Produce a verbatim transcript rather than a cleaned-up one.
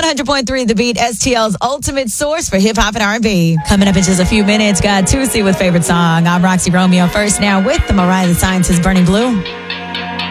hundred point three The Beat, S T L's ultimate source for hip-hop and R and B. Coming up in just a few minutes, got Tusi with Favorite Song. I'm Roxy Romeo. First now with the Mariah the Scientist, Burning Blue.